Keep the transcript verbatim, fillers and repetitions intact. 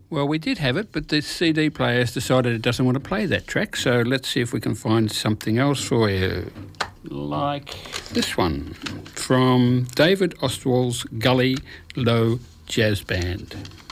Well, we did have it, but the C D player has decided it doesn't want to play that track, so let's see if we can find something else for you. Like this one from David Ostwald's Gully Low Jazz Band.